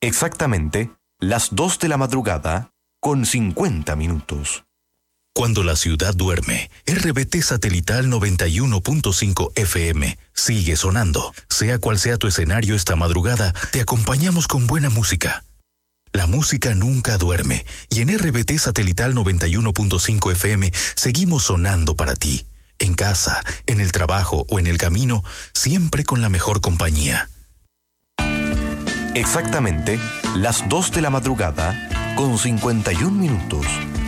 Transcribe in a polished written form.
Exactamente las 2 de la madrugada con 50 minutos. Cuando la ciudad duerme, RBT Satelital 91.5 FM sigue sonando. Sea cual sea tu escenario esta madrugada, te acompañamos con buena música. La música nunca duerme y en RBT Satelital 91.5 FM seguimos sonando para ti. En casa, en el trabajo o en el camino, siempre con la mejor compañía. Exactamente las 2 de la madrugada con 51 minutos.